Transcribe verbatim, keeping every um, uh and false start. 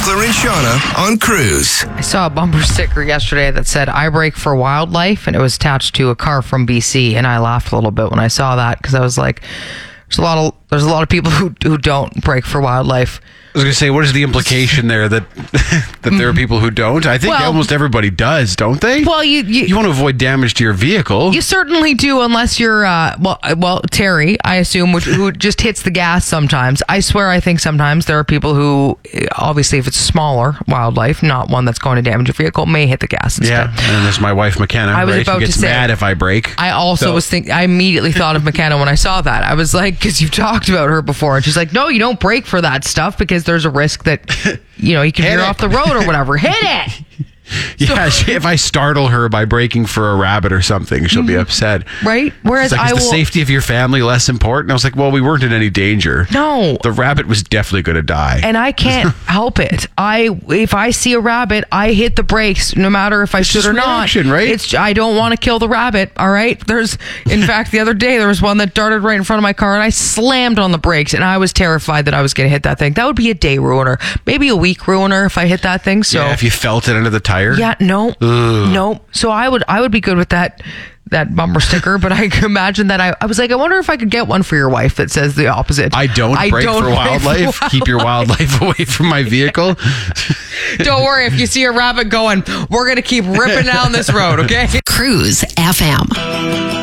Sickler and Shauna on Cruise. I saw a bumper sticker yesterday that said, I brake for wildlife, and it was attached to a car from B C, and I laughed a little bit when I saw that because I was like, there's a lot of there's a lot of people who, who don't brake for wildlife. I was going to say, what is the implication there that that there are people who don't? I think Well- almost everybody does, don't they? Well, you you, You want to avoid damage to your vehicle. you certainly do, unless you're uh, well, uh, well Terry, I assume, which, who just hits the gas sometimes. I swear, I think sometimes there are people who, uh, obviously, if it's smaller wildlife, not one that's going to damage your vehicle, may hit the gas instead. Yeah, and there's my wife McKenna, I was right? about Who gets to say- mad if I brake. I also So- was thinking, I immediately thought of McKenna when I saw that. I was like, because you've talked about her before. And she's like, no, you don't brake for that stuff because there's a risk that, you know, you can Hit veer it. off the road or whatever. Hit it! Yeah, she, if I startle her by braking for a rabbit or something, she'll be upset. Right? Whereas It's like, I is the will. safety of your family less important? I was like, well, we weren't in any danger. No. The rabbit was definitely going to die. And I can't help it. I if I see a rabbit, I hit the brakes, no matter if I It's should just or not. reaction, right? It's I don't want to kill the rabbit. All right. There's, in fact, the other day there was one that darted right in front of my car, and I slammed on the brakes, and I was terrified that I was going to hit that thing. That would be a day ruiner, maybe a week ruiner if I hit that thing. So yeah, if you felt it under the tire. yeah, no, no. So I would I would be good with that. That bumper sticker, but I can imagine that I, I was like, I wonder if I could get one for your wife that says the opposite. I don't I brake don't for brake wildlife. for Keep your wildlife away from my vehicle. Don't worry, if you see a rabbit going, we're going to keep ripping down this road, okay? Cruise F M.